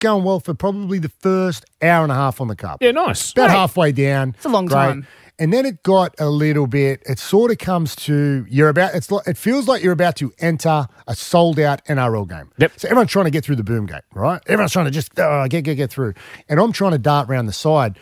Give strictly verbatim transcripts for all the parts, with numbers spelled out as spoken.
going well for probably the first hour and a half on the cup. Yeah, nice. About Great. halfway down. It's a long Great. time. And then it got a little bit, it sort of comes to, you're about, it's like, it feels like you're about to enter a sold out N R L game. Yep. So everyone's trying to get through the boom gate, right? Everyone's trying to just uh, get, get, get through. And I'm trying to dart around the side.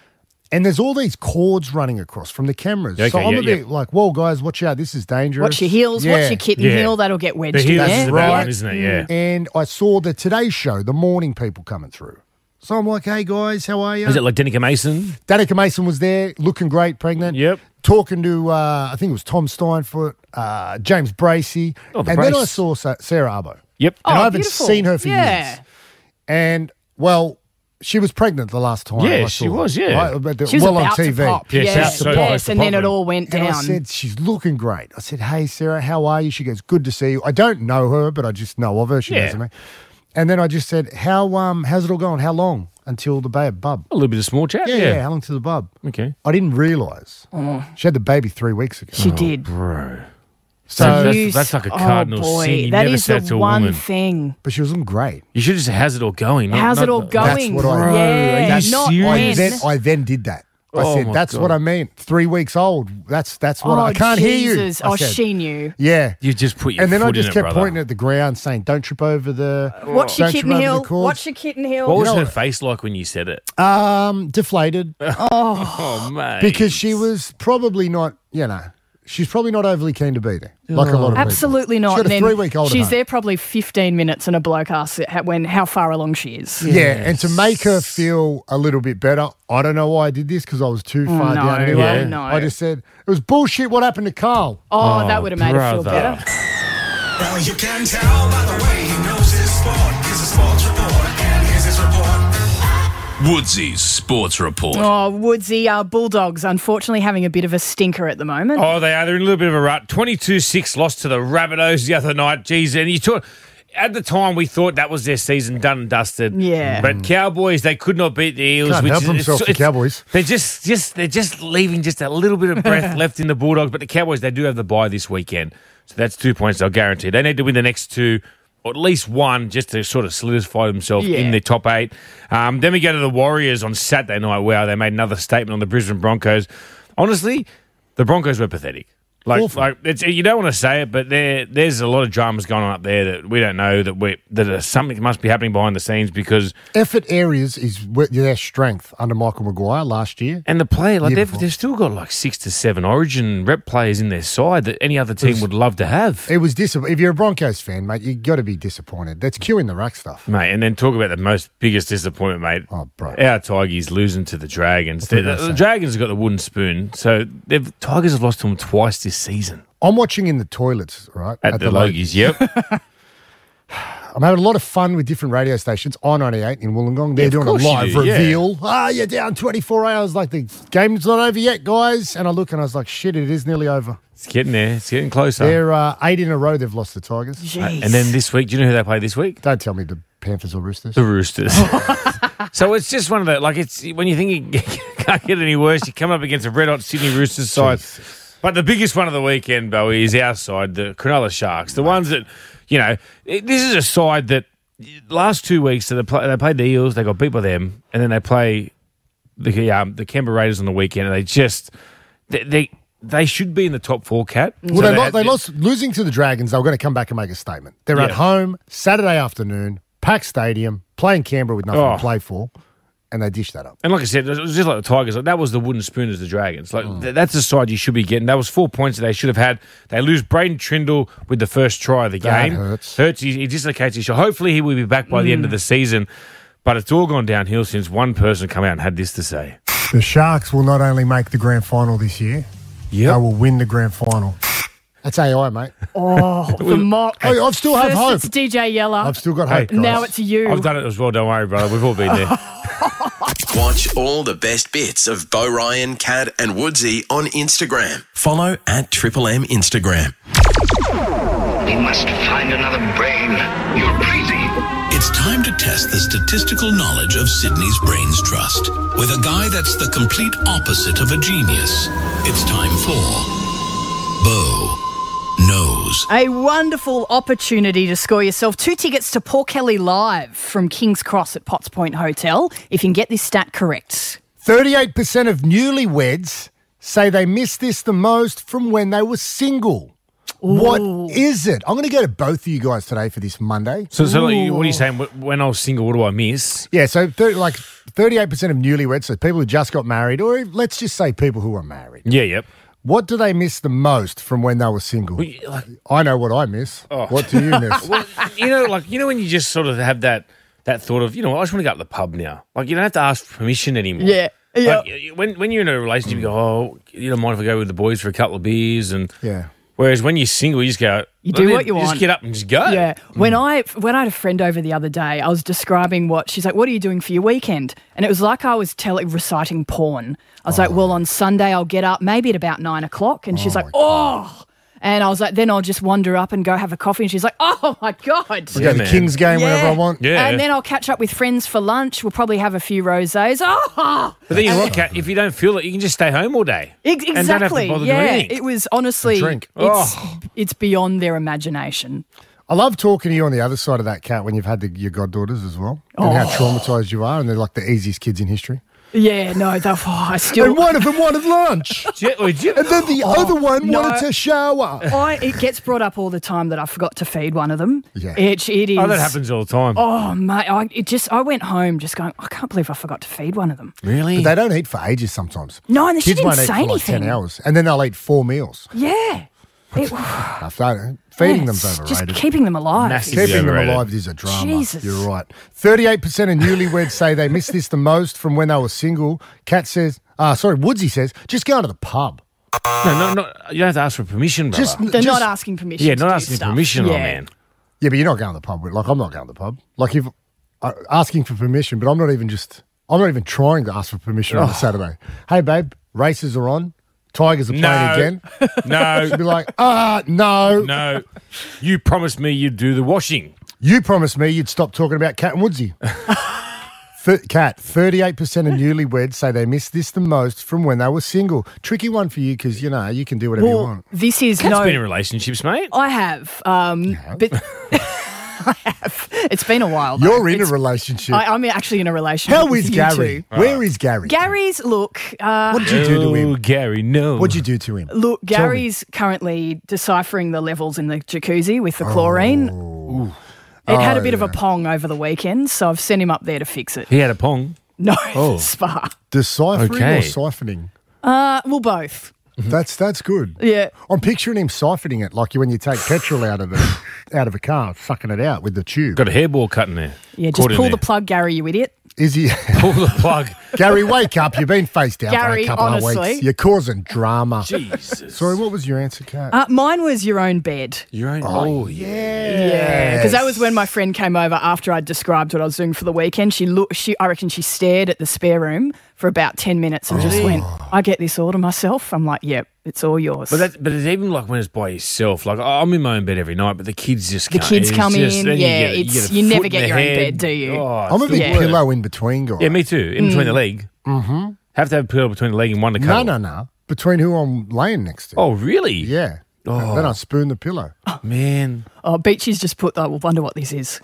And there's all these cords running across from the cameras. Okay, so I'm yeah, a bit yeah. like, whoa, guys, watch out. This is dangerous. Watch your heels, Yeah. watch your kitten Yeah. heel. That'll get The wedged in heels there. is the Right. big one, isn't it? Yeah. And I saw the Today Show, the morning people coming through. So I'm like, hey, guys, how are you? Is it like Danica Mason? Danica Mason was there, looking great, pregnant. Yep. Talking to, uh, I think it was Tom Steinfoot, uh, James Bracey. Oh, the and then I Brace. saw Sa- Sarah Arbo. Yep. And Oh, I haven't beautiful. seen her for Yeah. years. And, well, she was pregnant the last time. Yeah, I she saw her, was, yeah. right? But the- She was well about on T V. to pop. Yeah, Yes, she was yes, so close to and then it popping. all went And down. I said, she's looking great. I said, hey, Sarah, how are you? She goes, good to see you. I don't know her, but I just know of her. She Yeah. knows of me. And then I just said, how um, how's it all going? How long until the baby bub? A little bit of small chat. Yeah, Yeah. yeah, how long to the bub? Okay. I didn't realise. She had the baby three weeks ago. she did. Bro. So, that's, You that's like a s- cardinal oh boy, sin. You that never is said the to a one woman. thing. but she was looking great. You should just say, how's it all going? Not- How's not it all the- going? That's what I- Bro, yeah, are you not serious? I when. then, I then did that. I Oh said, my that's God. what I mean. Three weeks old. That's that's what oh, I, I can't hear Jesus. you. I Oh, said. she knew. Yeah. You just put your And then foot I just in it, kept brother. pointing at the ground saying, don't trip over the Watch your don't trip kitten over the heel. cords. Watch your kitten heel. What was You know her what? face like when you said it? Um, deflated. Oh, mate. Because she was probably not, you know, she's probably not overly keen to be there, like a lot of people. Absolutely not. She got a And then three-week-old at She's home. there probably fifteen minutes, and a bloke asks how- when how far along she is. Yeah, and to make her feel a little bit better, I don't know why I did this because I was too far no, down anyway. yeah. no. I just said, it was bullshit what happened to Carl. Oh, that would have made her feel brother. better. Well, you can tell by the way he knows his sport. He's a sports reporter, and here's his report. Woodsy's Sports Report. Oh, Woodsy, uh, Bulldogs, unfortunately having a bit of a stinker at the moment. Oh, they are. They're in a little bit of a rut. twenty-two six lost to the Rabbitohs the other night. Jeez, and you thought, at the time, we thought that was their season done and dusted. Yeah. But Cowboys, they could not beat the Eels. Can't which help is, themselves, the Cowboys. They're just, just, they're just leaving just a little bit of breath left in the Bulldogs. But the Cowboys, they do have the bye this weekend, so that's two points. They'll guarantee. They need to win the next two, or at least one, just to sort of solidify themselves Yeah. in the top eight. Um, then we go to the Warriors on Saturday night. Wow, they made another statement on the Brisbane Broncos. Honestly, the Broncos were pathetic. Like, Awful. like it's, you don't want to say it, but there, there's a lot of dramas going on up there that we don't know that we that uh, something must be happening behind the scenes because Effort areas is where- their strength under Michael Maguire last year. and the player like Year they've, before. they've still got like six to seven Origin rep players in their side that any other team would love to have. It was dis- If you're a Broncos fan, mate, you got to be disappointed. That's queuing the ruck stuff. Mate, and then talk about the most biggest disappointment, mate. Oh, bro. Our Tigers losing to the Dragons. thought you The, were gonna the say. Dragons have got the wooden spoon, so the Tigers have lost to them twice this season. I'm watching in the toilets, right? At, the, Logies, yep. I'm having a lot of fun with different radio stations. I ninety-eight in Wollongong. They're of doing a course you live do, yeah. reveal. Ah, you're down twenty-four hours. Like, the game's not over yet, guys. And I look and I was like, shit, it is nearly over. It's getting there. It's getting closer. They're uh, eight in a row they've lost the Tigers. Jeez. And then this week, do you know who they play this week? Don't tell me the Panthers or Roosters. The Roosters. So it's just one of the, like, it's when you think you can't get any worse, you come up against a red hot Sydney Roosters side. But the biggest one of the weekend, Bowie, is our side, the Cronulla Sharks. The ones that, you know, it, this is a side that last two weeks, so they, play, they played the Eels, they got beat by them, and then they play the um, the Canberra Raiders on the weekend, and they just, they they, they should be in the top four, Cat. Well, So they, lo- had- they lost, losing to the Dragons. They were going to come back and make a statement. They're at Yeah. home Saturday afternoon, packed stadium, playing Canberra with nothing Oh. to play for, and they dished that up. And like I said, it was just like the Tigers. Like that was the wooden spoon as the Dragons. Like Mm. th- that's the side you should be getting. That was four points that they should have had. They lose Braden Trindle with the first try of the That game. hurts. Hurts. He, he dislocates his shoulder. Hopefully, he will be back by the Mm. end of the season. But it's all gone downhill since one person come out and had this to say. The Sharks will not only make the grand final this year, Yep. they will win the grand final. That's A I, mate. oh, the mock. Hey, I've still have First hope. it's D J Yeller. I've still got hope. guys. Now it's you. I've done it as well. Don't worry, brother. We've all been there. Watch all the best bits of Bo Ryan, Cad and Woodsy on Instagram. Follow at Triple M Instagram. We must find another brain. You're crazy. It's time to test the statistical knowledge of Sydney's Brains Trust with a guy that's the complete opposite of a genius. It's time for Bo knows. A wonderful opportunity to score yourself two tickets to Paul Kelly Live from King's Cross at Potts Point Hotel, if you can get this stat correct. thirty-eight percent of newlyweds say they miss this the most from when they were single. What is it? I'm going to go to both of you guys today for this Monday. So, so like, what are you saying? Wh- When I was single, what do I miss? Yeah, so thir- like thirty-eight percent of newlyweds, so people who just got married, or let's just say people who are married. Yeah, yep. What do they miss the most from when they were single? Well, you- like, I know what I miss. Oh. What do you miss? well, you know, like you know when you just sort of have that that thought of, you know, I just want to go to the pub now. Like you don't have to ask for permission anymore. Yeah. Yeah. Like, y- when when you're in a relationship, you go, oh, you don't mind if I go with the boys for a couple of beers, and Yeah. whereas when you're single, you just go, You do "Well, what you Just want." get up and just go. Yeah. When I when I had a friend over the other day, I was describing what she's like, what are you doing for your weekend? And it was like I was telling reciting porn. I was like, well, on Sunday I'll get up maybe at about nine o'clock. And she's like, oh. And I was like, then I'll just wander up and go have a coffee. And she's like, oh my God. I go Yeah, to the man. Kings game whenever I want. Yeah. And then I'll catch up with friends for lunch. We'll probably have a few rosés. Oh, But then you know what, Kat? If you don't feel it, you can just stay home all day. Ex- And don't have to exactly. bother doing Yeah, anything. it was honestly, And drink. it's Oh. it's beyond their imagination. I love talking to you on the other side of that, Cat, when you've had the, your goddaughters as well, and Oh. how traumatised you are, and they're like the easiest kids in history. Yeah, no, they, oh, I still. And one of them wanted lunch, Do you- oh, do you- and then the other one no. wanted to shower. I, it gets brought up all the time that I forgot to feed one of them. Yeah. It, it is. Oh, that happens all the time. Oh, mate, I, it just, I went home just going, I can't believe I forgot to feed one of them. Really? But they don't eat for ages sometimes. No, and she Kids didn't won't eat say for like anything. ten hours, and then they'll eat four meals. Yeah. It, After feeding yeah, them's it's overrated. Just keeping them alive. Massive. Keeping them overrated. alive is a drama. Jesus. You're right. thirty-eight percent of newlyweds say they miss this the most from when they were single. Kat says, uh, sorry, Woodsy says, just go to the pub. No, no, no. You don't have to ask for permission, brother. Just, They're just- not asking permission. yeah, to not do asking stuff. permission, yeah. oh man. Yeah, but you're not going to the pub. Like, I'm not going to the pub. Like, if uh, asking for permission, but I'm not even just, I'm not even trying to ask for permission on a Saturday. Hey, babe, races are on. Tigers are playing No. again. No, She'd be like, ah, no. no. You promised me you'd do the washing. You promised me you'd stop talking about Cat and Woodsy. Th- Cat, thirty-eight percent of newlyweds say they miss this the most from when they were single. Tricky one for you because, you know, you can do whatever you Well, want. this is Cat's no. been in relationships, mate. I have, um, have? but I have. It's been a while. though. You're in It's- a relationship. I, I'm actually in a relationship. How with is you Gary? two. Where is Gary? Gary's look. Uh, What did you do to Oh, him? Gary, no. What'd you do to him? Look, Tell me. Gary's currently deciphering the levels in the jacuzzi with the chlorine. It had a Oh, bit of a yeah. pong over the weekend, so I've sent him up there to fix it. He had a pong. No, Oh. spa. Deciphering Okay. or siphoning? Uh, well, both. That's that's good. Yeah. I'm picturing him siphoning it like when you take petrol out of the out of a car, sucking it out with the tube. Got a hairball cut in there. Yeah, just Caught in pull there. the plug, Gary, you idiot. Is he? Pull the plug. Gary, wake up. You've been face down for Gary, a couple of honestly. weeks. You're causing drama. Jesus. Sorry, what was your answer, Kat? Uh, mine was your own bed. You're own. Oh, yeah. Yeah, because that was when my friend came over after I'd described what I was doing for the weekend. She looked, she, I reckon she stared at the spare room for about ten minutes and just went, I get this all to myself. I'm like, yep, it's all yours. But that, but it's even like when it's by yourself. Like I'm in my own bed every night, but the kids just The come, kids it's come just- in, then yeah, you, get, it's- you, get a you foot never in get the your own head. bed, do you? Oh, I'm a it's big the Yeah. worst. pillow in between guy. Yeah, me too. In between the leg. Mm-hmm. Have to have a pillow between the leg and one to No, cuddle. no, no. Between who I'm laying next to. Oh, really? Yeah. Oh. Then I spoon the pillow. Man. oh, Beachy's just put, I will wonder what this is.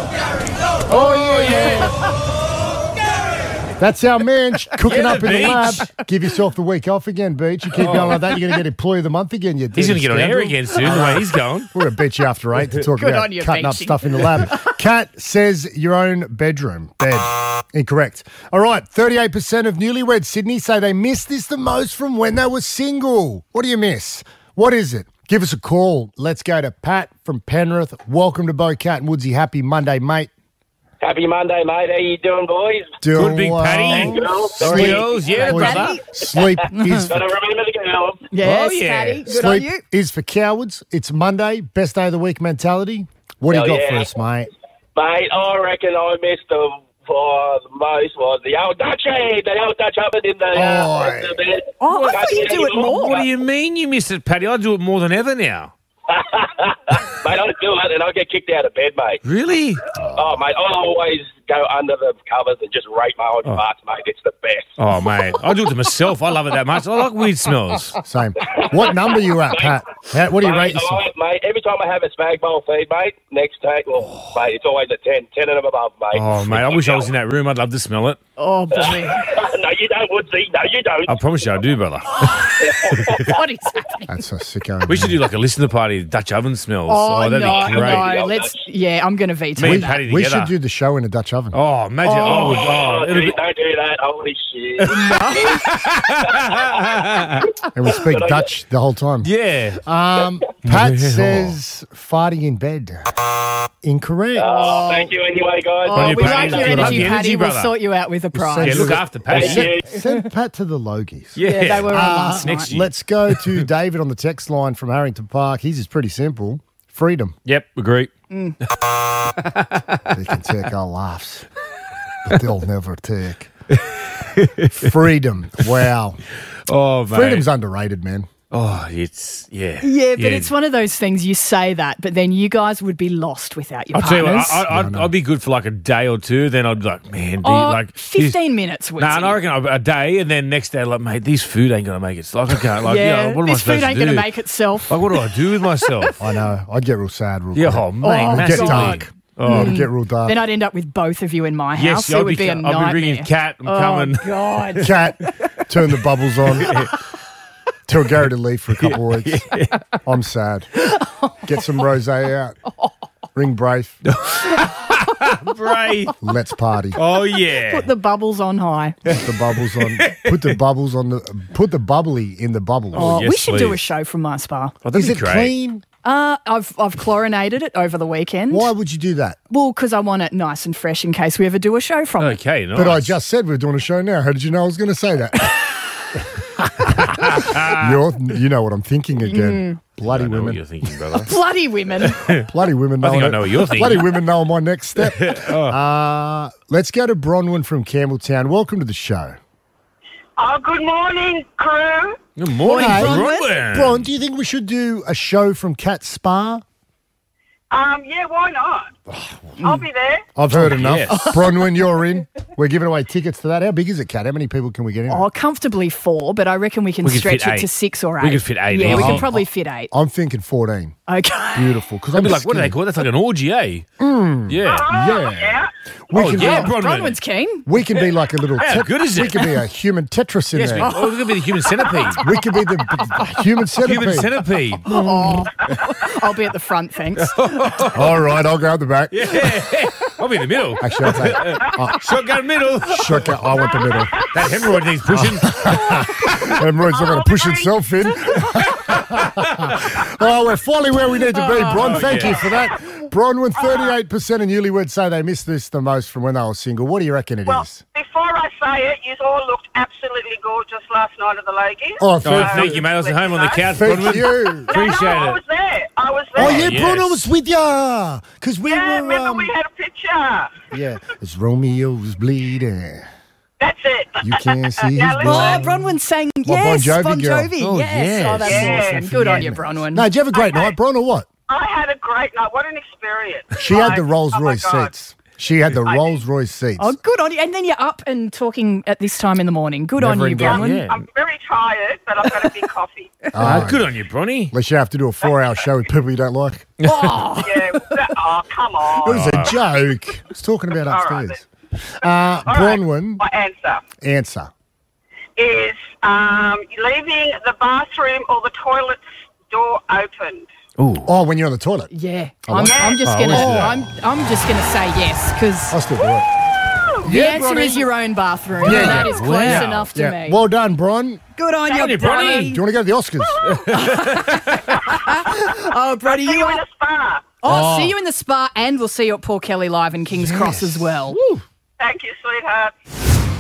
Oh, yeah. That's our man sh- cooking Yeah, up in the Beach. lab. Give yourself the week off again, Beach. You keep going like that, you're going to get employee of the month again. You He's going to dirty get on air scoundrel. again soon, the way he's going. We're going to beat you after eight to talk Good about on you, cutting up Beachy. stuff in the lab. Kat says your own bedroom. Bed. Incorrect. All right, thirty-eight percent of newlyweds Sydney say they miss this the most from when they were single. What do you miss? What is it? Give us a call. Let's go to Pat from Penrith. Welcome to Bo, Cat and Woodsy. Happy Monday, mate. Happy Monday, mate. How you doing, boys? Doing Good big well. Paddy. Girls? Sorry, girls. Yeah, Boys, brother. Sleep is Gotta remember the girls. Yes, Oh, yeah. Patty. Good Sleep on you. is for cowards. It's Monday, best day of the week mentality. What do you Hell got yeah. for us, mate? Mate, I reckon I missed them for the most was the old Dutchie, the old Dutch oven in the, uh, Oh, in the bed. Oh, I Can't thought you do it anymore. more. What do you mean you miss it, Paddy? I do it more than ever now. Mate, I do it and I get kicked out of bed, mate. Really? Oh, mate, I always go under the covers and just rate my own farts, mate. It's the best. Oh, mate. I do it to myself. I love it that much. I like weird smells. Same. What number you at, Pat? How, what do you rate Mate, yourself? I, mate, every time I have a spag bowl feed, mate, next day, well, mate, it's always a ten. ten and above, mate. Oh, mate. I wish I was in that room. I'd love to smell it. Oh, boy. No, you don't, Woodsy. No, you don't. I promise you I do, brother. What is happening? That's so sicko. We should do like a listener party, Dutch oven smells. Oh, that'd no, be great. no. Let's, yeah, I'm going to veto Me and that. Paddy We together. should do the show in a Dutch oven. Oh, imagine. Oh, oh, oh Oh, it'll dude, be, don't do that. Holy shit. And we speak Dutch the whole time. yeah. Um, Pat says farting in bed. Incorrect. Oh, thank you anyway, guys. Oh, you, we Paddy. like your Good on energy, you. Paddy. Energy, We'll brother. sort you out with a prize. Yeah, look after Paddy. Send, send Pat to the Logies. Yeah. Yeah, they were on Uh, last next night. year. Let's go to David on the text line from Harrington Park. His is pretty simple. Freedom. Yep, agree. They can take our laughs, but they'll never take freedom. Wow. Oh, mate. Freedom's underrated, man. Oh, it's, yeah. Yeah, but it's one of those things you say that, but then you guys would be lost without your I'll tell you partners. what, I, I'd, I'd be good for like a day or two. Then I'd be like, man, do you, oh, like fifteen minutes, No, Woodsy. nah, and I reckon a day, and then next day, like, mate, this food ain't gonna make it. It's like, I can't, like, yeah, yeah, what am I this supposed food ain't to do? going to make itself. Like, what do I do with myself? I know. I'd get real sad real yeah, quick. oh, mate, Oh, It'd get massively. dark. Oh, It'd get real dark. Then I'd end up with both of you in my house. yes, it I'll would be, be, a I'll nightmare. be ringing Cat. I'm oh, coming. God. Cat, turn the bubbles on. Tell Gary to leave for a couple of weeks. I'm sad. Get some rosé out. Ring Brave. Brave. Let's party. Oh, yeah. Put the bubbles on high. Put the bubbles on. Put the bubbles on the. Put the bubbly in the bubbles. Oh, yes, we should do a please. show from my spa. Oh, that'd Is be it great. clean? Uh, I've I've chlorinated it over the weekend. Why would you do that? Well, because I want it nice and fresh in case we ever do a show from it. Okay, nice. But I just said we're doing a show now. How did you know I was going to say that? You're, you know what I'm thinking again. Bloody I know what women. you're thinking, brother. Bloody women. Bloody women. I think knowing I it. know what you're thinking. Bloody women know my next step. uh, let's go to Bronwyn from Campbelltown. Welcome to the show. Oh, good morning, crew. Good morning, Hey, Bronwyn. Bron, do you think we should do a show from Cat Spa? Um, yeah, why not? I'll be there. I've heard enough. yes. Bronwyn, you're in. We're giving away tickets to that. How big is it, Cat? How many people can we get in? Oh, comfortably four, but I reckon we can We could stretch fit it to eight. six or eight. We could fit eight Yeah, in. we Oh. could probably fit eight. I'm thinking fourteen. Okay. Beautiful. Because I'd I'm be like, what do they skinny. call it? That's like an orgy, eh? Yeah. Oh, Yeah. yeah. We Oh, can yeah, be, Bronwyn. Bronwyn's keen. we can be like a little. How tet- good is We it? can be a human Tetris in Yes, we, there. oh, we're going to be the human centipede. We could be the, the human centipede. Human centipede. Oh, I'll be at the front, thanks. All right, I'll go out the back. Yeah. I'll be in the middle. Actually, I'll take uh, Shotgun middle. shotgun. I want the middle. That hemorrhoid needs pushing. Hemorrhoid's not going to push itself in. Oh, we're finally where we need to be, Bron. Thank yeah. you for that. Bronwyn, thirty-eight percent of newlyweds say they miss this the most from when they were single. What do you reckon it is? Well, before I say it, you all looked absolutely gorgeous last night at the Logies. Oh, Oh, thank, thank you, mate. I was at home on the couch. thank Bronwyn. you. Appreciate I it. was there. I was there. Oh, yeah, yes. Bron, I was with ya. Because we Yeah, were... remember Um, we had a picture. yeah, it's Romeo's bleeding. That's it. You can't see his Now listen. Oh, blood. Bronwyn sang Bon yes, Jovi Bon girl. Jovi. Oh, yes. yes. Oh, that's Yes. awesome. Good on you, Bronwyn. No, did you have a great Okay. night, Bron, or what? I had a great night. What an experience. She had Like, the Rolls oh my Royce God. seats. She had the I- Rolls Royce seats. Oh, good on you. And then you're up and talking at this time in the morning. Good on Never you, in doubt, Bronwyn. yeah. I'm very tired, but I've got a big coffee. Ah, good on you, Bronny. Unless you have to do a four-hour show with people you don't like. It Oh, Yeah. Oh, come on. was a joke. I was talking about All right, upstairs. Uh, All right, Bronwyn, my answer answer. is um, leaving the bathroom or the toilet door opened. Oh, when you're on the toilet. yeah. Oh, I'm, what? I'm just Oh, gonna. let's do that. I'm. I'm just gonna say yes because I'll still do it. the Yeah, answer Bronny. is your own bathroom. Yeah, and that yeah. is close Wow. enough to Yeah. me. Well done, Bron. Good on you, on you, Bronny. Do you want to go to the Oscars? Oh, Brody, See you you in are. the spa. Oh, Oh. see you in the spa, and we'll see you at Paul Kelly Live in King's Cross as well. Thank you, sweetheart.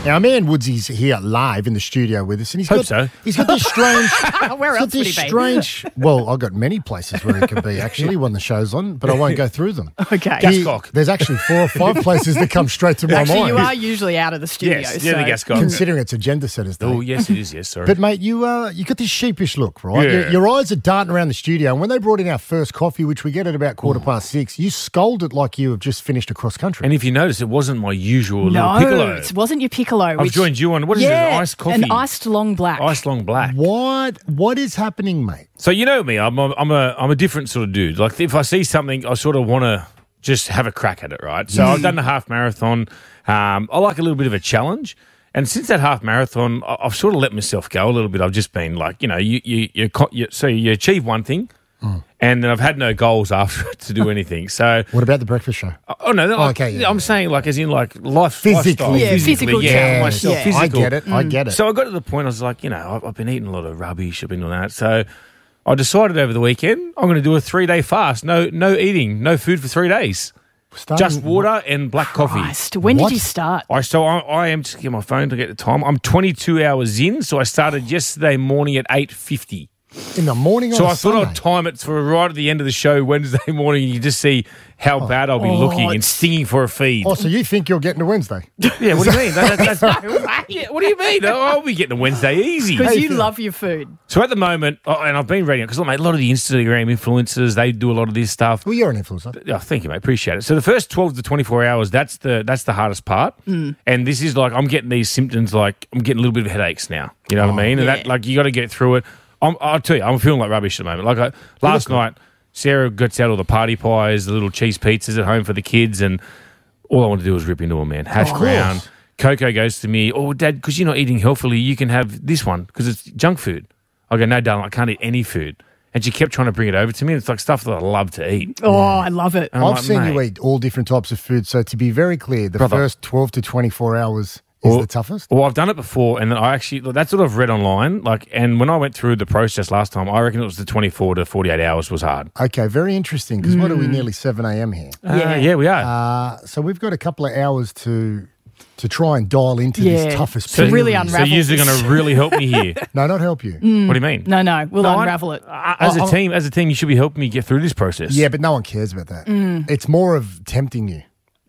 Now, our man Woodsy's here live in the studio with us, and he's Hope got so. he's got this strange. Where he's got else would this he be? strange. Well, I've got many places where he can be actually when the show's on, but I won't go through them. Okay. He- Gascock. there's actually four or five places that come straight to my Actually, mind. you are usually out of the studio. Yes, yeah, the so- Gascock. Considering it's agenda setters day. Oh, yes, it is. Yes, sorry. But mate, you uh, you got this sheepish look, right? Yeah. Your, your eyes are darting around the studio, and when they brought in our first coffee, which we get at about quarter past six, you scolded like you have just finished a cross country. and if you notice, it wasn't my usual No, little piccolo. it wasn't your piccolo. I've which- joined you on, what is it, yeah, an iced coffee? An iced long black. Iced long black. what what is happening, mate? So you know me, I'm a, I'm a I'm a different sort of dude. Like if I see something, I sort of want to just have a crack at it, right? So I've done the half marathon. Um, I like a little bit of a challenge, and since that half marathon, I- I've sort of let myself go a little bit. I've just been like, you know, you you you, co- you so you achieve one thing, and then I've had no goals after it to do anything. So. What about the breakfast show? Oh no! no Oh, I- okay, yeah, I'm yeah. saying like as in like life, Physically. lifestyle, Yeah, physical yeah, challenge. myself, Yeah. physical. I get it. I get it. So I got to the point I was like, you know, I've, I've been eating a lot of rubbish. I've been doing that. So I decided over the weekend I'm going to do a three day fast. No, no eating, no food for three days. Starting- Just water and black coffee. Christ, when What? did you start? I so I, I am just getting my phone to get the time. I'm twenty-two hours in, so I started yesterday morning at eight fifty. in the morning. So on a I thought Sunday. I'd time it for right at the end of the show Wednesday morning, and you just see how bad I'll be Oh, looking and it's- stinging for a feed. Oh, so you think you're getting to Wednesday? Yeah, what do you mean? That, that, that's, yeah, what do you mean? Oh, I'll be getting a Wednesday easy. Because Hey, you Phil. love your food. So at the moment, oh, and I've been reading it because mate, a lot of the Instagram influencers, they do a lot of this stuff. Well, you're an influencer. Oh, thank you, mate. Appreciate it. So the first twelve to twenty-four hours, that's the that's the hardest part. Mm. And this is like I'm getting these symptoms, like I'm getting a little bit of headaches now. You know what I mean? And that yeah. like you got to get through it. I'm, I'll tell you, I'm feeling like rubbish at the moment. Like I, last night, Sarah gets out all the party pies, the little cheese pizzas at home for the kids, and all I want to do is rip into them, man. Hash Of brown. course. Coco goes to me, oh, Dad, because you're not eating healthily, you can have this one because it's junk food. I go, no, darling, I can't eat any food. And she kept trying to bring it over to me. And it's like stuff that I love to eat. Oh, I love it. And I'm I've like, seen you mate. eat all different types of food. So to be very clear, the Brother. first twelve to twenty-four hours is Well- the toughest. Well, I've done it before, and then I actually that's what I've read online. Like, and when I went through the process last time, I reckon it was the twenty-four to forty-eight hours was hard. Okay, very interesting. Because what are we? Nearly seven a.m. here. Yeah, Yeah. uh, yeah, we are. Uh, so we've got a couple of hours to to try and dial into Yeah. this toughest. So period. really so unravel you're this. going to really help me here. No, not help you. What do you mean? No, no, we'll No, I- unravel it. Uh, as Oh, a oh. team, as a team, you should be helping me get through this process. Yeah, but no one cares about that. Mm. It's more of tempting you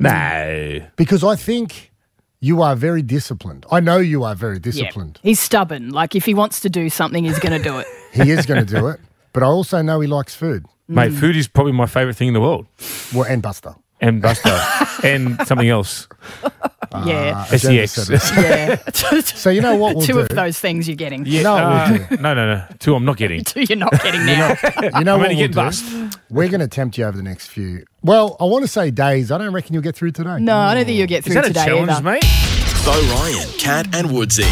No. because I think you are very disciplined. I know you are very Yeah. disciplined. He's stubborn. Like, if he wants to do something, he's going to do it. He is going to do it, but I also know he likes food. Mate, food is probably my favourite thing in the world. Well, and Buster. And Buster. and something else. yeah. S E X. Agenda setters. Yeah. So you know what we'll Two do? of those things you're getting. You know what Uh, we'll do? no, no, no. Two I'm not getting. Two you're not getting now. You know I'm what only we'll getting do? bust. We're going to tempt you over the next few. Well, I want to say days. I don't reckon you'll get through today. No, I don't think you'll get Is through that a today challenge, either. mate? Bo Ryan, Cat and Woodsy.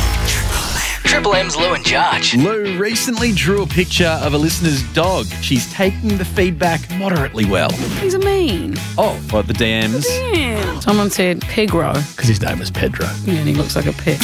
Triple M's Lou and Judge. Lou recently drew a picture of a listener's dog. She's taking the feedback moderately well. He's a mean. Oh, what, the D Ms? Yeah. Someone said Pegro. Because his name is Pedro. Yeah, and he looks like a pig.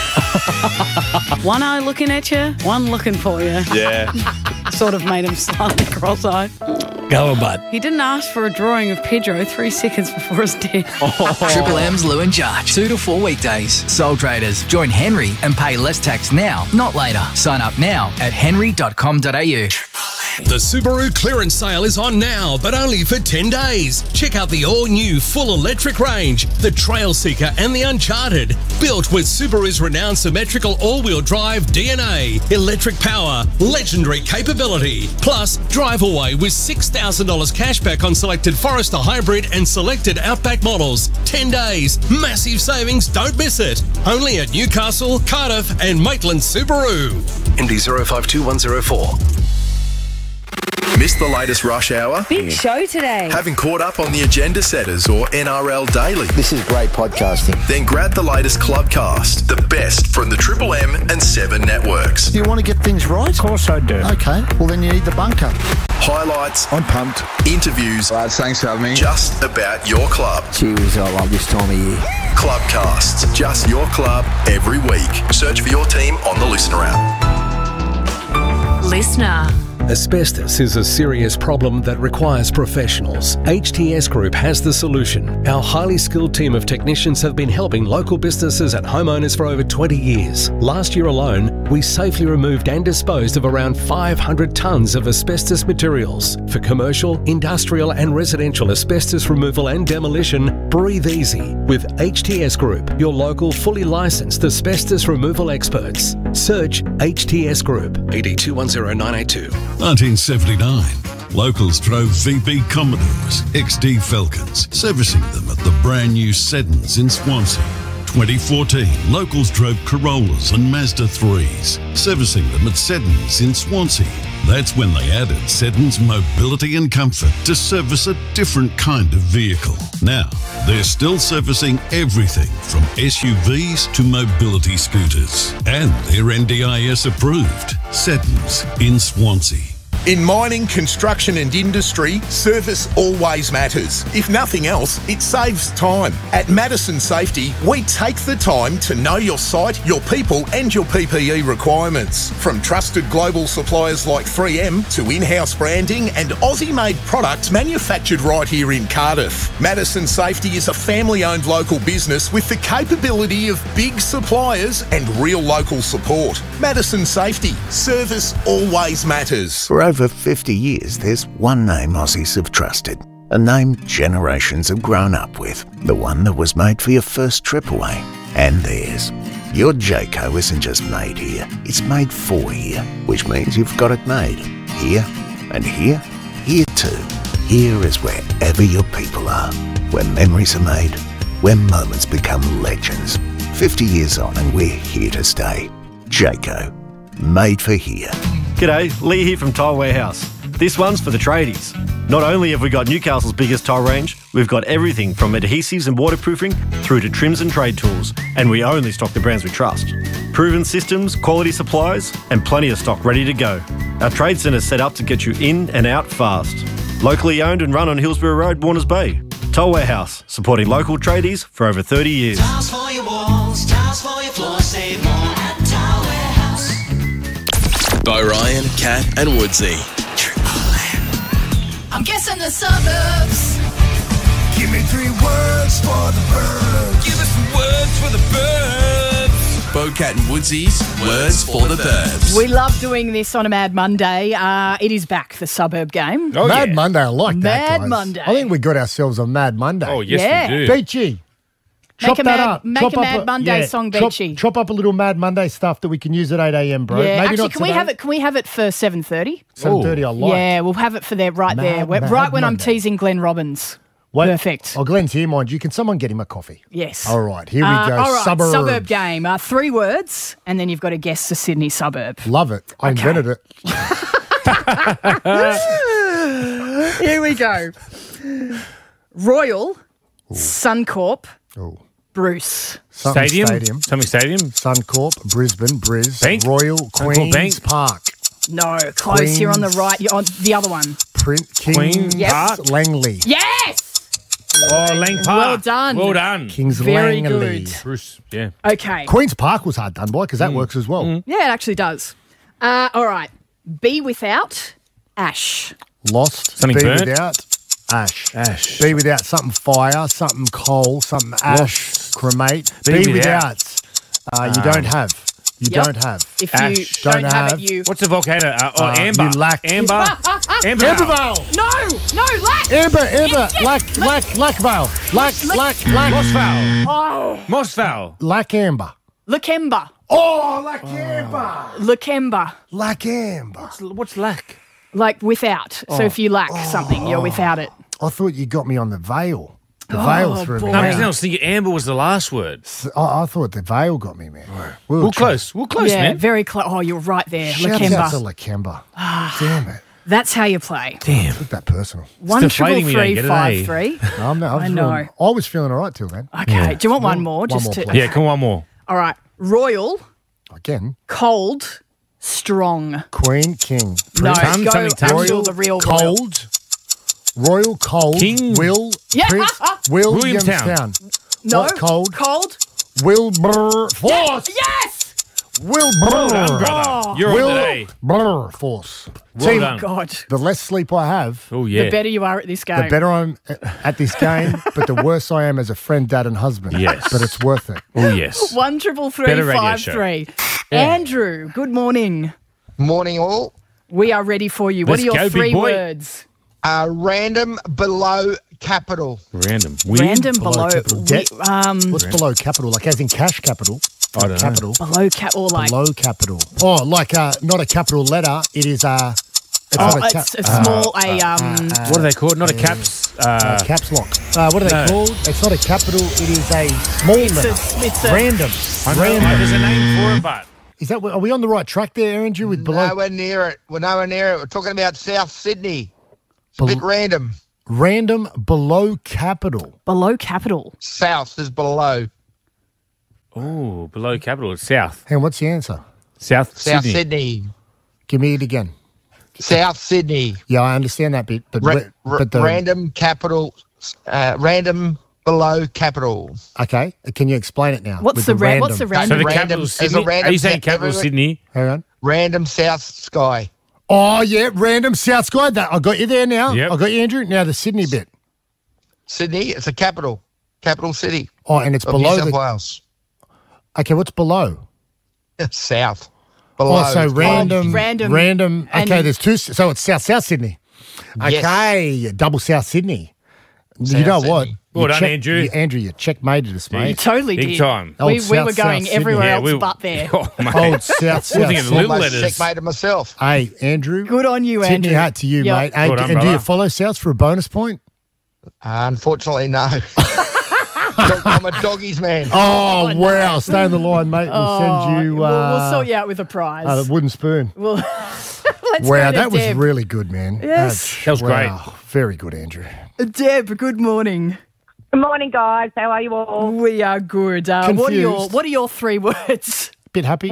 One eye looking at you, one looking for you. Yeah. Sort of made him slightly cross-eyed. Go on, bud. He didn't ask for a drawing of Pedro three seconds before his death. Triple M's Lou and Judge. Two to four weekdays. Sole traders. Join Henry and pay less tax now, not later. Sign up now at henry dot com dot a u. The Subaru clearance sale is on now, but only for ten days. Check out the all-new full electric range, the Trail Seeker and the Uncharted. Built with Subaru's renowned symmetrical all-wheel drive D N A, electric power, legendary capability. Plus, drive away with six thousand dollars cashback on selected Forester Hybrid and selected Outback models. ten days, massive savings, don't miss it. Only at Newcastle, Cardiff and Maitland Subaru. M D zero five two one zero four. Missed the latest rush hour? Big show today. Haven't caught up on the agenda setters or N R L Daily? This is great podcasting. Then grab the latest Clubcast, the best from the Triple M and Seven networks. Do you want to get things right? Of course I do. Okay, well then you need the bunker. Highlights, I'm pumped. interviews, Lads, thanks for having me. just about your club. Cheers, I love this time of year. Clubcasts, just your club every week. Search for your team on the Listener app. Listener. Asbestos is a serious problem that requires professionals. H T S Group has the solution. Our highly skilled team of technicians have been helping local businesses and homeowners for over twenty years. Last year alone, we safely removed and disposed of around five hundred tonnes of asbestos materials. For commercial, industrial and residential asbestos removal and demolition, breathe easy with H T S Group, your local fully licensed asbestos removal experts. Search H T S Group. eight eight two one zero nine eight two. nineteen seventy-nine, locals drove V B Commodores, X D Falcons, servicing them at the brand new Seddons in Swansea. twenty fourteen, locals drove Corollas and Mazda threes, servicing them at Seddons in Swansea. That's when they added Seddons Mobility and Comfort to service a different kind of vehicle. Now, they're still servicing everything from S U Vs to mobility scooters. And they're N D I S approved. Seddons in Swansea. In mining, construction and industry, service always matters. If nothing else, it saves time. At Madison Safety, we take the time to know your site, your people and your P P E requirements. From trusted global suppliers like three M to in-house branding and Aussie-made products manufactured right here in Cardiff. Madison Safety is a family-owned local business with the capability of big suppliers and real local support. Madison Safety, service always matters. For over fifty years, there's one name Aussies have trusted. A name generations have grown up with. The one that was made for your first trip away. And theirs. Your Jayco isn't just made here, it's made for here. Which means you've got it made. Here, and here, here too. Here is wherever your people are. Where memories are made, where moments become legends. fifty years on and we're here to stay. Jayco. Made for here. G'day, Lee here from Tyre Warehouse. This one's for the tradies. Not only have we got Newcastle's biggest tyre range, we've got everything from adhesives and waterproofing through to trims and trade tools, and we only stock the brands we trust. Proven systems, quality supplies, and plenty of stock ready to go. Our trade centre's set up to get you in and out fast. Locally owned and run on Hillsborough Road, Warners Bay. Tyre Warehouse, supporting local tradies for over thirty years. Tiles for your walls, tiles for your floor, save more at Tile Warehouse. Bo Ryan, Cat and Woodsy. I'm guessing the suburbs. Give me three words for the birds. Give us some words for the birds. Bo, Cat and Woodsy's Words for the Burbs. We love doing this on a Mad Monday. Uh, it is back, the suburb game. Oh, Mad yeah. Monday, I like that, Mad guys. Monday. I think we got ourselves a Mad Monday. Oh, yes, Yeah. we do. Beachy. Make Chop a that Mad- up. make Chop a up Mad Monday song, chop, Beachy. chop up a little Mad Monday stuff that we can use at eight a.m, bro. Yeah, Maybe actually, not can we today. have it? Can we have it for seven thirty? seven thirty, I like. Yeah, we'll have it for there, right Mad, there, We're- Mad right when I'm Monday. teasing Glenn Robbins. Wait. Perfect. Oh, Glenn's here, mind you. Can someone get him a coffee? Yes. All right, here we Uh, go. all right, Suburbs. suburb game. Uh, three words, and then you've got to guess the Sydney suburb. Love it. I Okay. invented it. Here we go. Royal, Suncorp, Bruce. Something Stadium? Stadium. Something Stadium? Suncorp, Brisbane, Briz, Bank? Royal, Suncorp Queen's Bank? Park. No, close. You're on the right. You're on the other one. Print Kings Queen Yep. Park? Langley. Yes. Oh, Lang Park. Well done. Well done. Kings Very Langley. good. Bruce, yeah. Okay. Queen's Park was hard done by because that works as well. Yeah, it actually does. Uh, all right. Be without Ash. Lost. Something Be burnt? without Ash. Ash. Be without something fire, something coal, something ash, cremate. Be Be, without. without. Uh, you Um, don't have. You Yep. don't have. If you Ash. don't, Don't have, have. it, you. What's a volcano? Uh, oh, Uh, Amber. you lack- Amber. Amber. Ambervale. No, no, lack. Amber, Amber, Yes, yes, lack, lack, Lackvale. Lack, lack, lack. Mossvale. Oh, Mossvale. Lack Amber. Lakemba. Oh, Lack Amber. Lakemba. Lack Amber. What's lack? Like without. So if you lack something, you're without it. I thought you got me on the veil. The Oh, veil threw me. boy. No, out. because I was thinking Amber was the last word. I, I thought the veil got me, man. We We're trying- close. We're close, yeah, man. very close. Oh, you're right there. Shout out to Lakemba. Lakemba. Damn it. That's how you play. Damn. Took that personal. One triple deflating me, I three get it, five eh? three. I'm not, I, was I know. Feeling, I was feeling all right till then. Okay. Do you want one more? One Just more, to. please. Yeah, come on, one more. All right. Royal, Again, cold, strong. Queen, King. No, Ton, go something ton. actual, the real royal. Cold. Royal Cold. King. Will. Yeah. Prince. Williamstown. Williamstown. No. What cold? Cold. Wilberforce. Yes. Will Well done, brother. You're Will on today. Brr Force. Well Team, done. God. the less sleep I have, Oh, yeah. The better you are at this game. the better I'm at this game, but the worse I am as a friend, dad, and husband. Yes. But it's worth it. Oh, yes. One triple three Better radio five show. three. Andrew, good morning. Morning, all. We are ready for you. What Let's are your go, big three boy. words? Uh, random below capital. Random. Weird. Random Below below. capital. we- Debt? um, What's below capital? Like as in cash capital? I don't know. Capital. below cap or like. Below capital. Oh, like uh, not a capital letter. It is a. It's Oh, not a cap- it's a small a um. What are they called? Not a caps. uh, Uh, caps lock. Uh, what are they no. called? It's not a capital. It is a small It's letter. a- it's a- Random. I know, Random. there's a name for it, but Is that? Are we on the right track there, Andrew? With below Nowhere near it. We're nowhere near it. We're talking about South Sydney. It's a Bel- bit random. random below capital. Below capital. South is below. oh, below capital. It's south. Hey, what's the answer? South, South Sydney. Sydney. Give me it again. South Sydney. Yeah, I understand that bit, but Ra- where- ra- but the random capital. Uh, random below capital. okay. Can you explain it now? What's with the ra- random? what's the So random? the Random- capital there's a Sydney. Are random you saying ca- capital everywhere- Sydney? Hang on. Random South sky. Oh yeah, random South Sky. That I got you there now. Yep. I got you, Andrew. Now the Sydney bit. Sydney, it's a capital. Capital city Oh, and it's of below New South the. Wales. Okay, what's below? South. Below. Oh, so random, random, random. and- Okay, there's two. So it's South South Sydney. Yes. Okay, double South Sydney. you South know what? Sydney. You Well done, check- Andrew. You, Andrew, you checkmated us, You mate. totally Big did. time. Old We, we South, were going South everywhere Yeah, else we- but there. Oh, mate. Old South We're South thinking Sydney. little Almost letters. checkmated myself. Hey, Andrew. Good on you, Tip Andrew. me hat to you, Yep. mate. Hey, Well done, and do you brother. follow Souths for a bonus point? Uh, unfortunately, no. I'm a doggies man. Oh, wow. Stay on the line, mate. We'll Oh, send you we'll, uh, we'll sort you out with a prize. uh, the wooden spoon. We'll, let's Wow, go to that was Deb. really good, man. Yes. That was great. wow, very good, Andrew. Deb, good morning. Good morning, guys. How are you all? We are good. Uh, what are your Confused. What are your three words? Bit happy?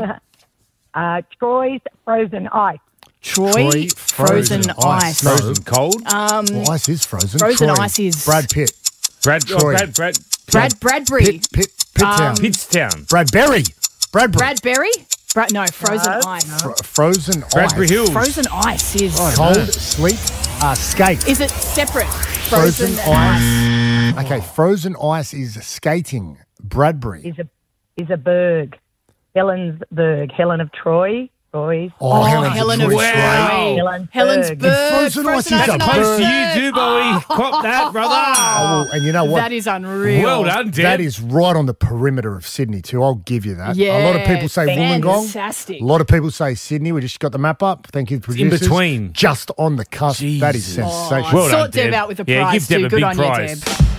Uh, Troy's frozen ice. Troy, Troy, frozen, ice. No. Frozen cold. Um, Well, ice is frozen. Frozen Troy, ice is- Brad Pitt. Brad, oh, Troy. Brad, Brad, Brad Bradbury. Pitt, Pitt, Pitttown. Um, Pittstown. Bradbury. Bradbury. Bradbury. Bra- no, frozen No. ice. Fro- frozen Bradbury ice. Hills. Frozen ice is. Cold, sleep, uh, skate. Is it separate? Frozen, Frozen, and ice. Okay, frozen ice is skating. Bradbury. Is a is a berg. Helensburg. Helen of Troy. Troy's. Oh, Helen's Helen a of Troy. Troy. Helensburg. Helensburg. Frozen ice is ice. a Close to bird. you too, Bowie. Cop that, brother. Oh, and you know what? That is unreal. Well done, Deb. That is right on the perimeter of Sydney too. I'll give you that. a lot of people say Yeah, Wollongong. fantastic. A lot of people say Sydney. We just got the map up. Thank you, producers. between. Just on the cusp. That is Jesus. sensational. Well done, Sort Deb Deb. out with a Yeah, prize give Deb too. a Good big on prize. you, Deb.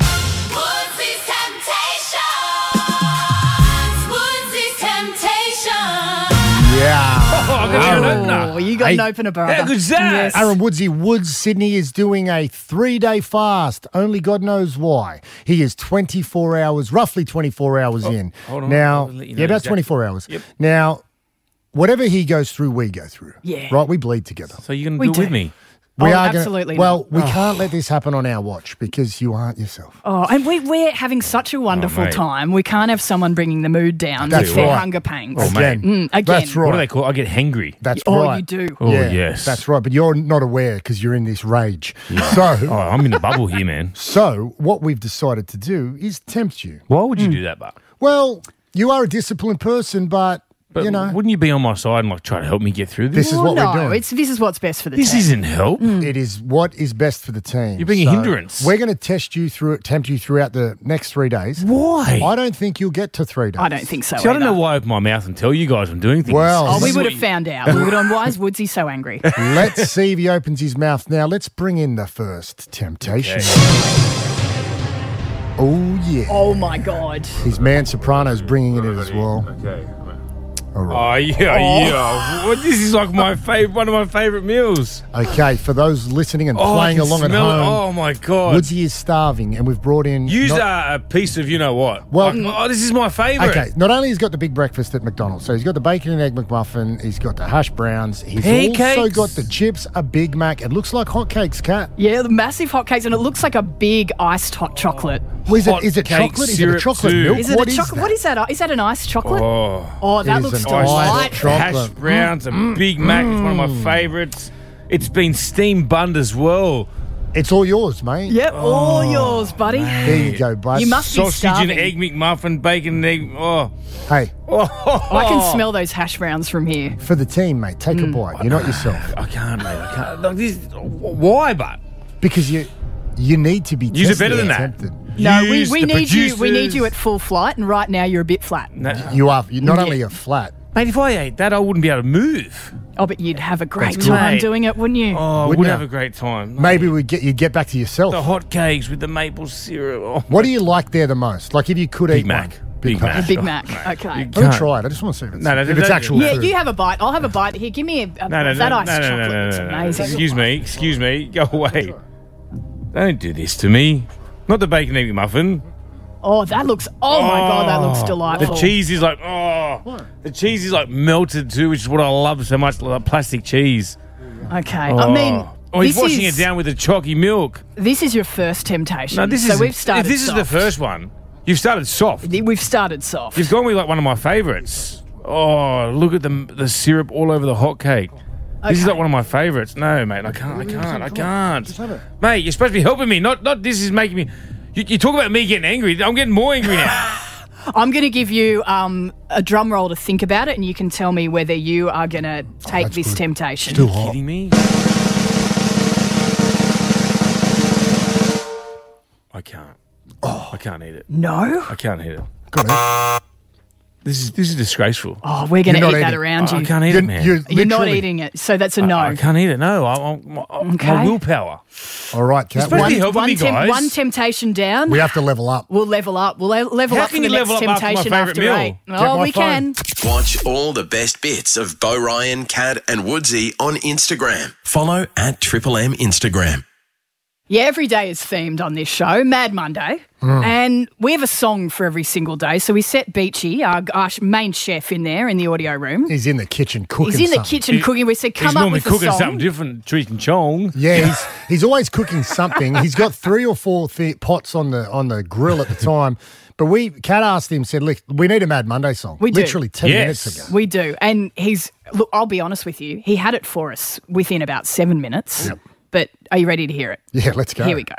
Woodsy's temptation. Woodsy's temptation. Yeah. Oh, I got an Oh, opener. you got Hey, an opener, brother. How good's that? Yes. Aaron Woodsy Woods Sydney is doing a three-day fast. Only God knows why. He is twenty-four hours, roughly twenty-four hours in. hold on, Now, I'll let you know yeah, about exactly. twenty-four hours. Yep. Now, whatever he goes through, we go through. Yeah. Right? We bleed together. So you're going We to do it do. with me? We Oh, are gonna- absolutely well, not. we can't let this happen on our watch because you aren't yourself. Oh, and we, we're having such a wonderful mate. time. We can't have someone bringing the mood down That's with their right. hunger pangs. Oh, mate. Again. Mm, again. That's right. What do they call it? I get hangry. That's Oh, right. you do. Oh, Yeah, yes. That's right. But you're not aware because you're in this rage. So, Oh, I'm in a bubble here, man. so what we've decided to do is tempt you. Why would you do that, Buck? Well, you are a disciplined person, but, But you know, wouldn't you be on my side and like try to help me get through this? this is Oh, what no, we're doing. it's this is what's best for the This team. isn't help. It is what is best for the team. You're being a hindrance. We're going to test you through it, tempt you throughout the next three days. Why? I don't think you'll get to three days. I don't think so. See, I don't either. know why I open my mouth and tell you guys I'm doing things. Well, Oh, This we is would what have you- found out. We would have. Why is Woodsy so angry? Let's see if he opens his mouth now. Let's bring in the first temptation. Oh, yeah. Oh my God. His man Soprano's bringing it in as well. Okay. All right. Oh yeah, yeah. Well, this is like my favorite, one of my favorite meals. Okay, for those listening and Oh, I playing can along at smell it. home, Oh my god. Woodsy is starving, and we've brought in. Use not- a, a piece of you know what. Well- Like, oh, this is my favorite. Okay, not only has he got the big breakfast at McDonald's, so he's got the bacon and egg McMuffin, he's got the hash browns, he's also Pancakes? got the chips, a Big Mac. It looks like hotcakes, Kat. Yeah, the massive hotcakes, and it looks like a big iced hot chocolate. Well, is it, Hot is it cake chocolate? Is it a syrup chocolate too. milk? Is it What a chocolate? that? What is that? Is that an iced chocolate? Oh, Oh, that It is looks Iced delightful. hash chocolate. browns, a Big Mac. It's one of my favourites. It's been steam bunned as well. It's all yours, mate. Yep, all yours, buddy. There you go, bud. You must be Sausage starving. and egg McMuffin, bacon and egg. Oh, Hey, oh. I can smell those hash browns from here. for the team, mate, take a bite. You're not yourself. I can't, mate. I can't. Look, this, why, but? Because you you need to be Use it tested better than and that. tempted. No, we, Use we the need you. We need you producers. at full flight, and right now you're a bit flat. No. You are. You're not Yeah. only a flat. Mate, if I ate that, I wouldn't be able to move. Oh, but you'd have a great That's time great. doing it, wouldn't you? Oh, I would Wouldn't you? have a great time. Maybe we get you get back to yourself. The hot cakes with the maple syrup. Oh, What do you like there the most? Like if you could Big eat Mac. one. Big Mac. A Big Mac. Oh, Okay. You Let me can't- try it. I just want to see if it's, No, no, if no, it's no, actual Yeah, food. you have a bite. I'll have a bite. Here, give me a, a, No, no, that no, iced no, no, chocolate. no, no, It's no, no. amazing. Excuse me, excuse me. Go away. Don't do this to me. Not the bacon egg muffin. Oh, that looks. Oh my god, that looks The delightful. cheese is like, oh, the cheese is like melted too, which is what I love so much, like plastic cheese. Okay, Oh. I mean, oh, he's this washing is it down with the chalky milk. this is your first temptation. No, this so is we've started. If this soft. is the first one, you've started soft. We've started soft. You've gone with like one of my favourites. Oh, look at the the syrup all over the hot cake. This is Okay. like one of my favourites. No, mate, I can't. I can't. I can't. Mate, you're supposed to be helping me. Not not. This is making me. You, you talk about me getting angry. I'm getting more angry now. I'm going to give you um, a drum roll to think about it, and you can tell me whether you are going to take that's this good. temptation. Too Are you hot. kidding me? I can't. I can't eat it. No? I can't eat it. Got it. This is this is disgraceful. Oh, we're going to You're eat not that eating- around I, you. I can't eat You're, it, man. you're You're not literally- eating it, so that's a no. I, I can't eat it. No, I, I, my, Okay. my willpower. All right, Kat. supposed to One, be helping one, me, temp- guys. one temptation down. we have to level up. We'll level up. We'll le- level How up can for the you next level up after my temptation favourite after meal? eight. Get Oh, my we phone. can. Watch all the best bits of Bo Ryan, Cad, and Woodsy on Instagram. Follow at Triple M Instagram. Yeah, every day is themed on this show, Mad Monday. And we have a song for every single day. So we set Beachy, our, our main chef, in there in the audio room. He's in the kitchen cooking He's in the something. kitchen He- cooking. We said, come He's up normally with a cooking song. something different, Treat and Chong. Yeah, he's he's always cooking something. He's got three or four th- pots on the on the grill at the time. But we, Kat asked him, said, "Look, we need a Mad Monday song." We do. Literally ten Yes. minutes ago. We do. And he's, look, I'll be honest with you, he had it for us within about seven minutes. Yep. But are you ready to hear it? Yeah, let's go. Here we go.